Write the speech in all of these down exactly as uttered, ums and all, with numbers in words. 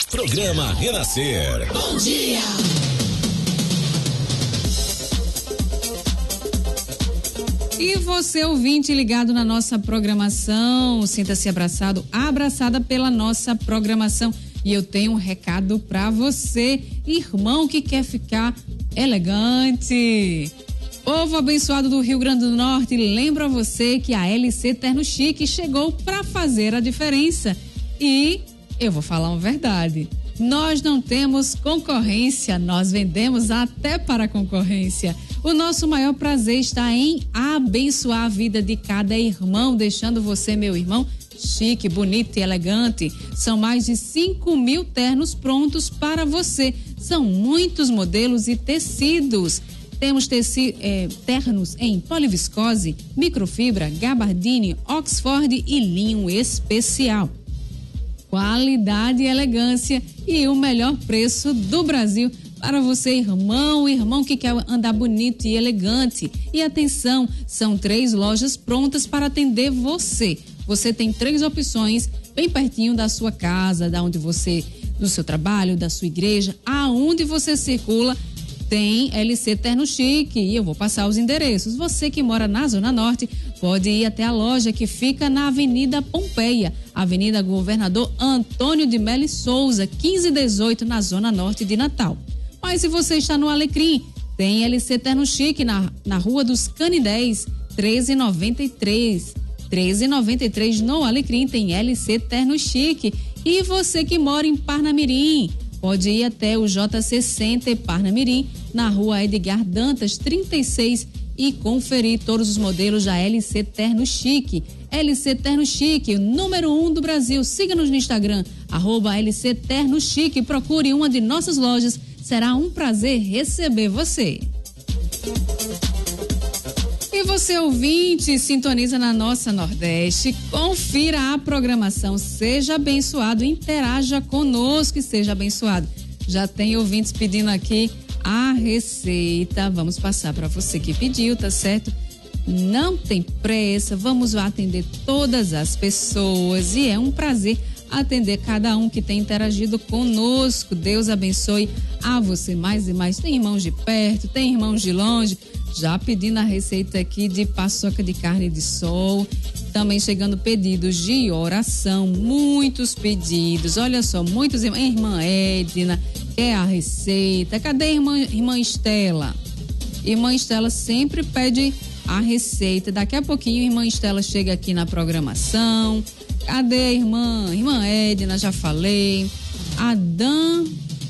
Programa Renascer. Bom dia. E você, ouvinte, ligado na nossa programação, sinta-se abraçado, abraçada pela nossa programação. E eu tenho um recado pra você, irmão que quer ficar elegante. Povo abençoado do Rio Grande do Norte, lembra você que a L C Terno Chique chegou pra fazer a diferença. E eu vou falar uma verdade. Nós não temos concorrência, nós vendemos até para a concorrência. O nosso maior prazer está em abençoar a vida de cada irmão, deixando você, meu irmão, chique, bonito e elegante. São mais de cinco mil ternos prontos para você. São muitos modelos e tecidos. Temos teci, eh, ternos em poliviscose, microfibra, gabardine, Oxford e linho especial. Qualidade e elegância e o melhor preço do Brasil para você, irmão, irmão que quer andar bonito e elegante. E atenção, são três lojas prontas para atender você. Você tem três opções bem pertinho da sua casa, da onde você, do seu trabalho, da sua igreja, aonde você circula. Tem L C Terno Chique e eu vou passar os endereços. Você que mora na Zona Norte pode ir até a loja que fica na Avenida Pompeia, Avenida Governador Antônio de Melo Souza, quinze dezoito, na Zona Norte de Natal. Mas se você está no Alecrim, tem L C Terno Chique na, na Rua dos Canidés, treze noventa e três. treze noventa e três no Alecrim tem L C Terno Chique. E você que mora em Parnamirim, pode ir até o J C Center Parnamirim, na Rua Edgar Dantas, trinta e seis, e conferir todos os modelos da L C Terno Chique. L C Terno Chique, o número um do Brasil. Siga-nos no Instagram, arroba L C Terno Chique. Procure uma de nossas lojas. Será um prazer receber você. E você, ouvinte, sintoniza na nossa Nordeste, confira a programação, seja abençoado, interaja conosco e seja abençoado. Já tem ouvintes pedindo aqui a receita, vamos passar para você que pediu, tá certo? Não tem pressa, vamos atender todas as pessoas e é um prazer atender cada um que tem interagido conosco. Deus abençoe a você mais e mais. Tem irmãos de perto, tem irmãos de longe. Já pedindo a receita aqui de paçoca de carne de sol. Também chegando pedidos de oração, muitos pedidos. Olha só, muitos irmãos. Irmã Edna quer a receita. Cadê a irmã, irmã Estela? Irmã Estela sempre pede a receita. Daqui a pouquinho a irmã Estela chega aqui na programação. Cadê a irmã? Irmã Edna, já falei. A Dan,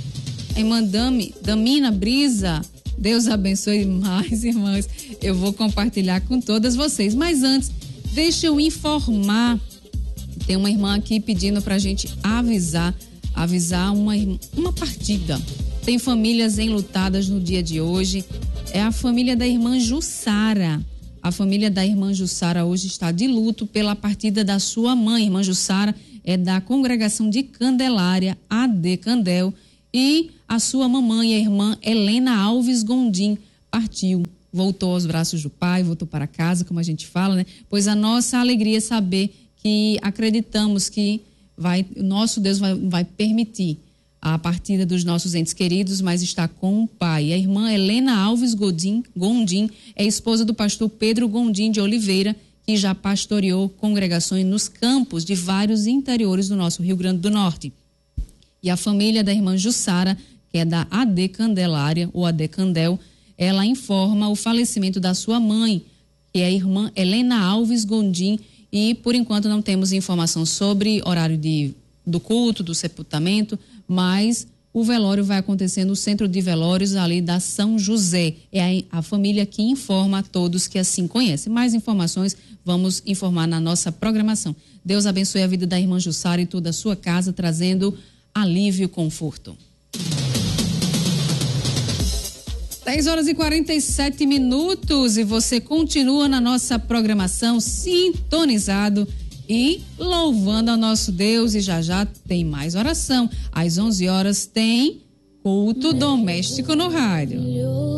a irmã Dami, Damina Brisa. Deus abençoe mais, irmãs. Eu vou compartilhar com todas vocês. Mas antes, deixa eu informar. Tem uma irmã aqui pedindo pra gente avisar, avisar uma, uma partida. Tem famílias enlutadas no dia de hoje. É a família da irmã Jussara. A família da irmã Jussara hoje está de luto pela partida da sua mãe. Irmã Jussara é da congregação de Candelária, A D Candel. E a sua mamãe, a irmã Helena Alves Gondim, partiu, voltou aos braços do pai, voltou para casa, como a gente fala, né? Pois a nossa alegria é saber que acreditamos que vai, o nosso Deus vai, vai permitir a partida dos nossos entes queridos, mas está com o pai. A irmã Helena Alves Gondim, Gondim é esposa do pastor Pedro Gondim de Oliveira, que já pastoreou congregações nos campos de vários interiores do nosso Rio Grande do Norte. E a família da irmã Jussara, que é da A D Candelária, ou A D Candel, ela informa o falecimento da sua mãe, que é a irmã Helena Alves Gondim, e por enquanto não temos informação sobre horário de, do culto, do sepultamento, mas o velório vai acontecer no centro de velórios ali da São José. É a, a família que informa a todos que assim conhecem. Mais informações vamos informar na nossa programação. Deus abençoe a vida da irmã Jussara e toda a sua casa, trazendo alívio e conforto. dez horas e quarenta e sete minutos e você continua na nossa programação sintonizado e louvando ao nosso Deus. E já já tem mais oração. Às onze horas tem culto doméstico no rádio.